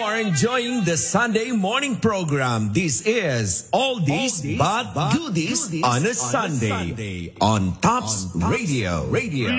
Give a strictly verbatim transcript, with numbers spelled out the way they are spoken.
are enjoying the Sunday morning program. This is Oldies But Goodies on a Sunday on Tops Radio. Radio.